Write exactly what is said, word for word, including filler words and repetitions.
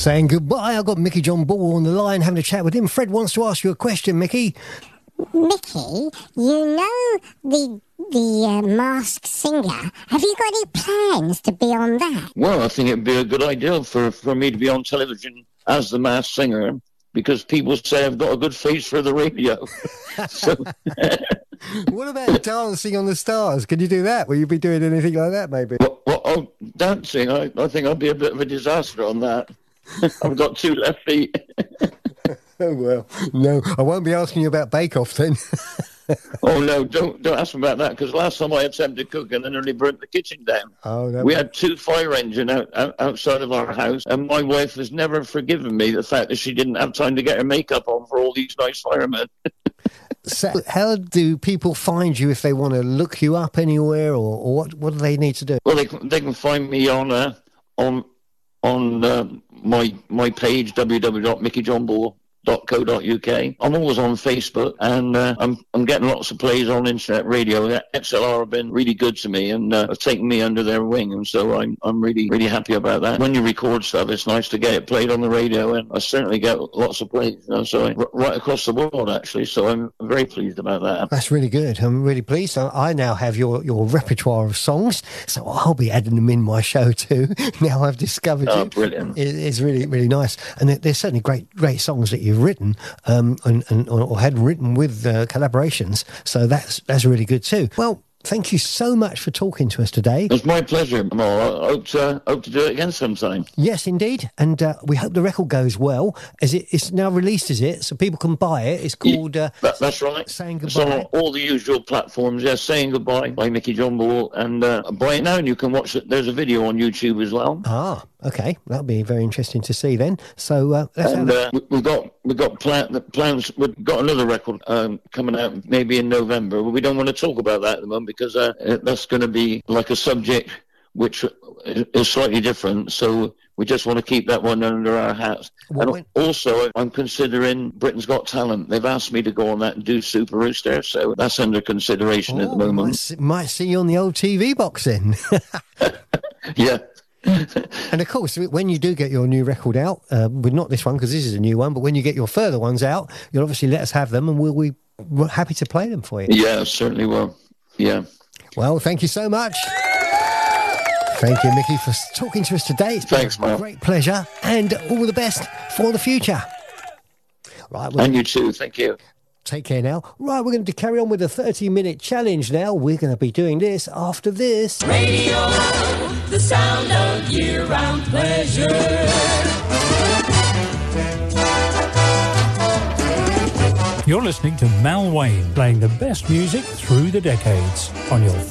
Saying goodbye. I've got Mickey John Ball on the line, having a chat with him. Fred wants to ask you a question, Mickey. Mickey, you know the the uh, Masked Singer. Have you got any plans to be on that? Well, I think it'd be a good idea for, for me to be on television as the Masked Singer, because people say I've got a good face for the radio. So, what about Dancing on the Stars? Can you do that? Will you be doing anything like that, maybe? Well, well oh, dancing, I, I think I'd be a bit of a disaster on that. I've got two left feet. Oh, well, no, I won't be asking you about Bake Off then. Oh, no, don't don't ask me about that, because last time I attempted cooking, I nearly burnt the kitchen down. Oh, no. We had two fire engines out, out, outside of our house, and my wife has never forgiven me the fact that she didn't have time to get her makeup on for all these nice firemen. So how do people find you if they want to look you up anywhere, or, or what, what do they need to do? Well, they, they can find me on uh, on on uh, my my page, w w w dot mickey john ball dot co dot u k. I'm always on Facebook, and uh, I'm I'm getting lots of plays on internet radio. X L R have been really good to me, and uh, have taken me under their wing, and so I'm I'm really really happy about that. When you record stuff, it's nice to get it played on the radio, and I certainly get lots of plays, you know, so I, right across the world actually. So I'm very pleased about that. That's really good. I'm really pleased. I now have your your repertoire of songs, so I'll be adding them in my show too. Now I've discovered oh, you. Brilliant! It, it's really really nice, and there's certainly great great songs that you written um, and, and or had written with uh, collaborations, so that's that's really good too. Well, thank you so much for talking to us today. It's my pleasure. Well, I hope to, hope to do it again sometime. Yes, indeed, and uh, we hope the record goes well. As it, it's now released, is it? So people can buy it. It's called uh, that, that's right. Saying Goodbye. Goodbye. It's on all the usual platforms. Yes, Saying Goodbye by Mickey John Ball, and uh, buy it now, and you can watch it. There's a video on YouTube as well. Ah, okay, that'll be very interesting to see then. So uh, let's and have uh, we've got we've got plan, plans. We've got another record um, coming out maybe in November. But we don't want to talk about that at the moment, because uh, that's going to be like a subject which is slightly different. So we just want to keep that one under our hats. Well, and when... also, I'm considering Britain's Got Talent. They've asked me to go on that and do Super Rooster, so that's under consideration oh, at the moment. Might see, might see you on the old T V box then. Yeah. And of course, when you do get your new record out, uh, well, not this one because this is a new one, but when you get your further ones out, you'll obviously let us have them, and we'll be happy to play them for you. Yeah, certainly will. Yeah. Well, thank you so much. Thank you, Mickey, for talking to us today. It's been Thanks, a Mark. great pleasure, and all the best for the future. Right, well, and you too. Thank you. Take care now. Right, we're going to carry on with a thirty-minute challenge now. We're going to be doing this after this. Radio, the sound of year-round pleasure. You're listening to Mal Wayne, playing the best music through the decades on your